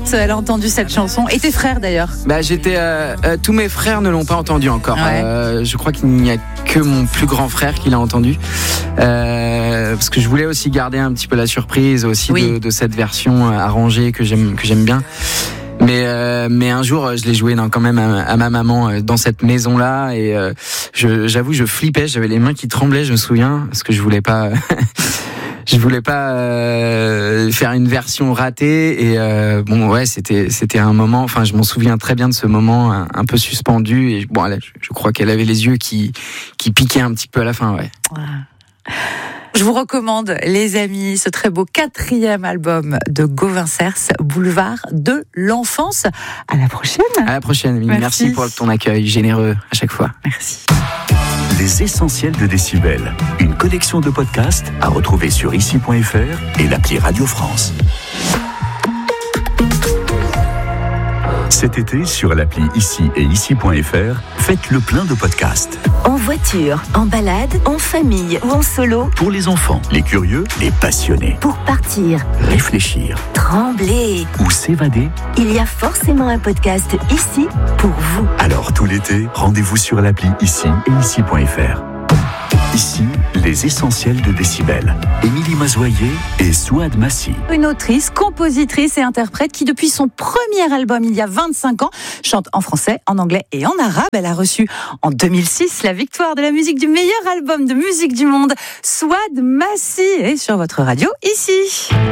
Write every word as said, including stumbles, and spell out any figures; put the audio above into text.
quand elle a entendu cette chanson. Et tes frères d'ailleurs? Bah, j'étais. Euh, euh, tous mes frères ne l'ont pas entendu encore. Ouais. Euh, je crois qu'il n'y a que mon plus grand frère qui l'a entendu. Euh, parce que je voulais aussi garder un petit peu la surprise aussi Oui. de, de cette version arrangée que j'aime, que j'aime bien. Mais euh, mais un jour je l'ai joué dans, quand même à, à ma maman euh, dans cette maison là et euh, je, j'avoue je flippais, j'avais les mains qui tremblaient, je me souviens, parce que je voulais pas je voulais pas euh, faire une version ratée et euh, bon ouais c'était c'était un moment, enfin je m'en souviens très bien de ce moment un, un peu suspendu et bon là, je, je crois qu'elle avait les yeux qui qui piquaient un petit peu à la fin, ouais. Je vous recommande, les amis, ce très beau quatrième album de Gauvin Cers, Boulevard de l'enfance. À la prochaine. À la prochaine, Émilie. Merci. Merci pour ton accueil généreux à chaque fois. Merci. Les essentiels de Décibel, une collection de podcasts à retrouver sur ici point f r et l'appli Radio France. Cet été, sur l'appli Ici et ici point f r, faites le plein de podcasts. En voiture, en balade, en famille ou en solo. Pour les enfants, les curieux, les passionnés. Pour partir, Réfléchir trembler. ou s'évader. Il y a forcément un podcast ici pour vous. Alors tout l'été, rendez-vous sur l'appli Ici et ici point f r. Ici, les essentiels de Décibel. Émilie Mazoyer et Souad Massi. Une autrice, compositrice et interprète qui, depuis son premier album il y a vingt-cinq ans, chante en français, en anglais et en arabe. Elle a reçu en deux mille six la victoire de la musique du meilleur album de musique du monde. Souad Massi est sur votre radio ici.